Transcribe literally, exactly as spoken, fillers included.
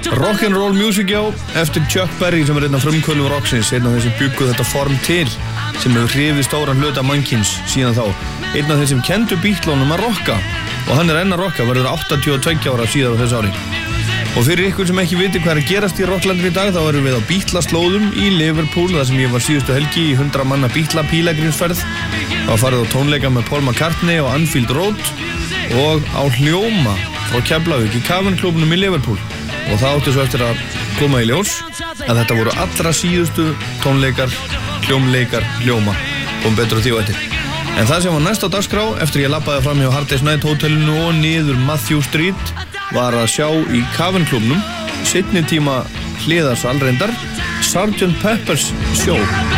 Rock'n'roll music já, eftir Chuck Berry sem er einn af frumkvöðlum rocksins, einn af þeir sem bjuggu þetta form til, sem hefur hrifið stóran hluta mannkyns síðan þá, einn af þeir sem kendu Beatlunum að rocka, og hann er enn að rocka, verður áttatíu og tveggja ára síðan á þessu ári. Og fyrir ykkur sem ekki viti hvað er að gerast í rocklandinu í dag, þá erum við á Beatlaslóðum í Liverpool, þar sem ég var síðustu helgi í hundra manna Beatla pílagrímsferð. Það var farið á tónleika með Paul McCartney á Anfield Road og á Hljóma frá Keflavík í Cavern klúbbnum í Liverpool. Og það átti svo eftir að koma í ljós að þetta voru allra síðustu tónleikar, hljómleikar, Hljóma, kom betur á því og eftir. En það sem var næst á dagskrá, eftir ég labbaði fram hjá Hard Day's Night hótelinu og niður Matthew Street, var að sjá í Cavern klúbbnum, seinni tíma hliðarsal reyndar, Sergeant Pepper's Show.